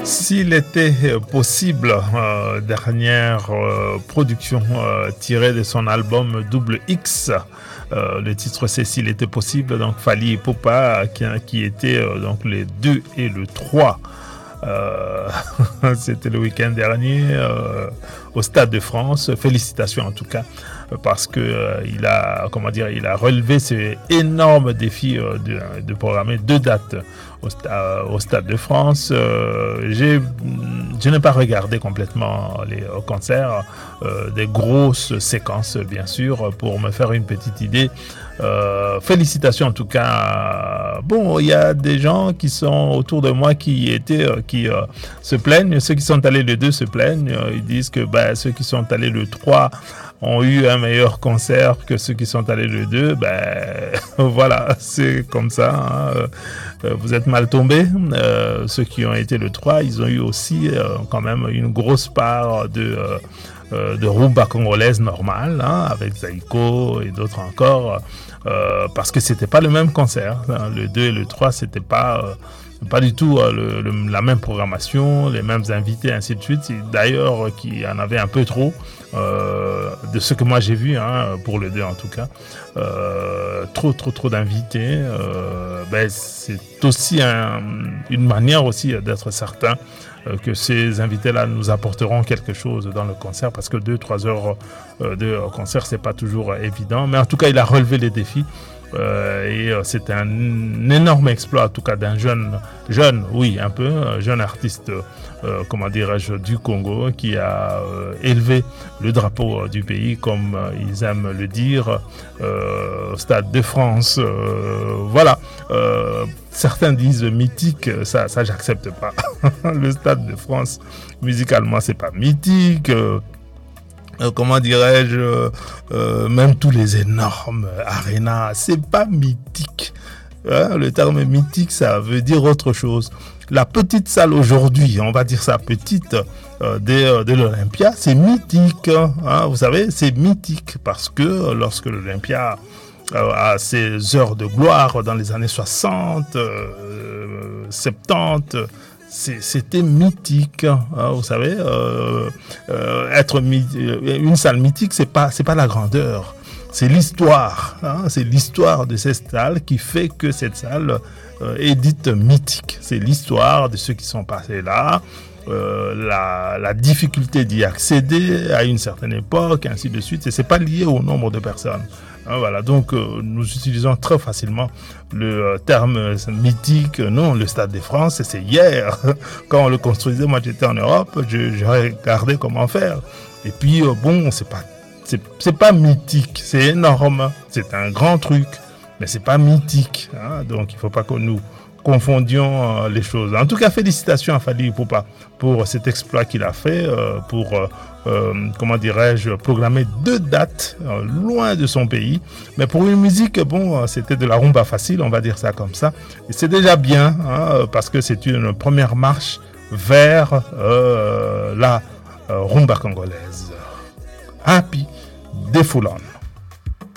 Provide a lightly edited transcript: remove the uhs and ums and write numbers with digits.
S'il était possible, dernière production tirée de son album Double X. Le titre c'est S'il était possible, donc Fally Ipupa qui était donc les 2 et le 3. C'était le week-end dernier au Stade de France. Félicitations en tout cas parce que il a relevé ce énorme défi de programmer 2 dates au Stade de France. Je n'ai pas regardé complètement les concerts, des grosses séquences bien sûr pour me faire une petite idée. Félicitations en tout cas. Bon, il y a des gens qui sont autour de moi qui se plaignent. Ceux qui sont allés le 2 se plaignent. Ils disent que ceux qui sont allés le 3 ont eu un meilleur concert que ceux qui sont allés le 2. Voilà, c'est comme ça. Vous êtes mal tombés. Ceux qui ont été le 3, ils ont eu aussi quand même une grosse part de rumba congolaise normale, avec Zaïko et d'autres encore, parce que c'était pas le même concert. Le 2 et le 3, c'était pas du tout la même programmation, les mêmes invités, ainsi de suite. D'ailleurs, qu'il y en avait un peu trop, de ce que moi j'ai vu, pour le 2 en tout cas. Trop d'invités. C'est aussi une manière aussi d'être certain que ces invités-là nous apporteront quelque chose dans le concert, parce que 2-3 heures de concert, c'est pas toujours évident. Mais en tout cas, il a relevé les défis. Et c'est un énorme exploit en tout cas d'un jeune artiste du Congo qui a élevé le drapeau du pays, comme ils aiment le dire, au Stade de France. Voilà. Certains disent mythique, ça j'accepte pas. Le Stade de France, musicalement, c'est pas mythique. Même tous les énormes arénas, c'est pas mythique. Le terme mythique, ça veut dire autre chose. La petite salle aujourd'hui, on va dire ça petite, de l'Olympia, c'est mythique. Vous savez, c'est mythique parce que lorsque l'Olympia a ses heures de gloire dans les années 60, 70, c'était mythique, vous savez. Une salle mythique, c'est pas la grandeur, c'est l'histoire. C'est l'histoire de cette salle qui fait que cette salle est dite mythique. C'est l'histoire de ceux qui sont passés là, la difficulté d'y accéder à une certaine époque, ainsi de suite. Et c'est pas lié au nombre de personnes. Voilà, donc nous utilisons très facilement le terme mythique. Non, le Stade de France, c'est hier. Quand on le construisait, moi j'étais en Europe, je regardais comment faire. Et puis c'est pas mythique, c'est énorme, c'est un grand truc, mais c'est pas mythique. Donc il faut pas que nous confondions les choses. En tout cas, félicitations à Fally Ipupa pour cet exploit qu'il a fait, pour programmer 2 dates loin de son pays. Mais pour une musique, c'était de la rumba facile, on va dire ça comme ça. Et c'est déjà bien, parce que c'est une première marche vers la rumba congolaise. Happy Defoulon.